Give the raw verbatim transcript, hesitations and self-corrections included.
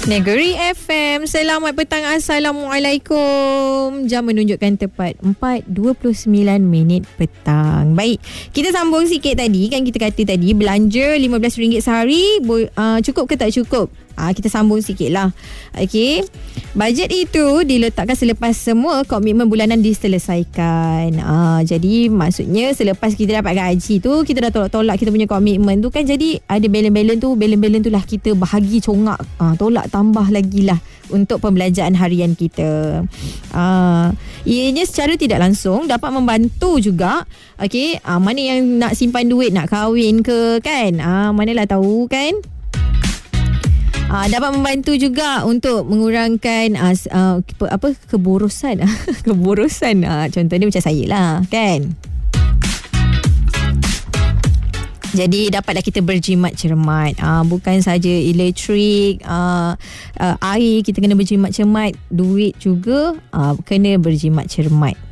Negeri F M. Selamat petang. Assalamualaikum. Jam menunjukkan tepat empat dua puluh sembilan minit petang. Baik, kita sambung sikit tadi. Kan kita kata tadi belanja lima belas ringgit sehari uh, cukup ke tak cukup? Ah, kita sambung sikit lah. Okey. Bajet itu diletakkan selepas semua komitmen bulanan diselesaikan. Ah, jadi maksudnya selepas kita dapat gaji tu, kita dah tolak-tolak kita punya komitmen tu kan, jadi ada balance-balance tu, balance-balance tu lah kita bahagi congak. Ah, tolak tambah lagi lah untuk pembelanjaan harian kita. Ah, ianya secara tidak langsung dapat membantu juga. Okey, ah, mana yang nak simpan duit, nak kahwin ke kan? Ah, manalah tahu kan? Uh, dapat membantu juga untuk mengurangkan uh, uh, ke, apa keborosan keborosan uh, contohnya macam saya lah kan. Jadi dapatlah kita berjimat cermat. Uh, bukan saja elektrik, uh, uh, air kita kena berjimat cermat, duit juga uh, kena berjimat cermat.